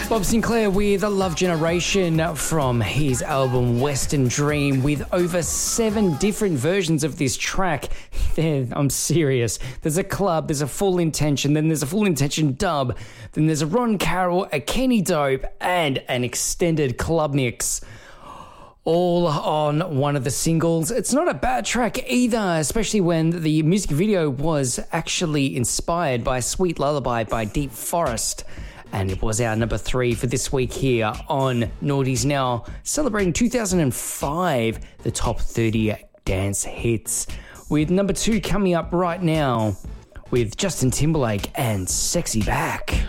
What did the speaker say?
Bob Sinclair with Love Generation from his album Western Dream, with over 7 different versions of this track. I'm serious. There's a club, there's a Full Intention, then there's a Full Intention dub, then there's a Ron Carroll, a Kenny Dope, and an extended club mix. All on one of the singles. It's not a bad track either, especially when the music video was actually inspired by Sweet Lullaby by Deep Forest. And it was our number 3 for this week here on Naughties Now, celebrating 2005, the top 30 dance hits. With number 2 coming up right now with Justin Timberlake and Sexy Back.